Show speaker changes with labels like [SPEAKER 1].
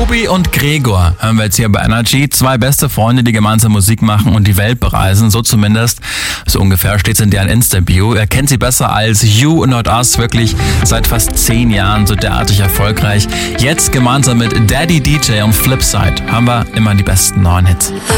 [SPEAKER 1] Tobi und Gregor hören wir jetzt hier bei Energy. Zwei beste Freunde, die gemeinsam Musik machen und die Welt bereisen. So zumindest, so ungefähr steht es in deren Insta-Bio. Er kennt sie besser als You Not Us, wirklich seit fast 10 Jahren so derartig erfolgreich. Jetzt gemeinsam mit Daddy DJ und Flipside haben wir immer die besten neuen Hits.